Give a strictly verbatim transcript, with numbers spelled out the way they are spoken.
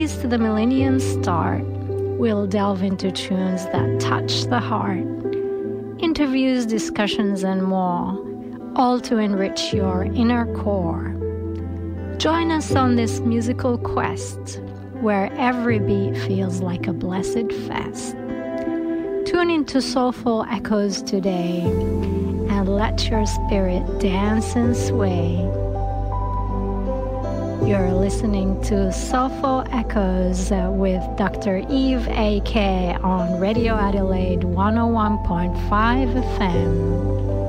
To the Millennium Start, we'll delve into tunes that touch the heart, interviews, discussions, and more, all to enrich your inner core. Join us on this musical quest, where every beat feels like a blessed fest. Tune into Soulful Echoes today, and let your spirit dance and sway. You're listening to Soulful Echoes uh, with Doctor Eve A K on Radio Adelaide one oh one point five F M.